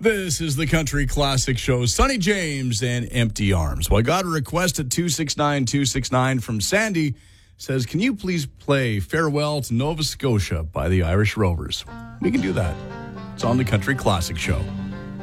This is the Country Classic Show. Sonny James and Empty Arms. Well, I got a request at 269-269 from Sandy. Says, can you please play Farewell to Nova Scotia by the Irish Rovers? We can do that. It's on the Country Classic Show.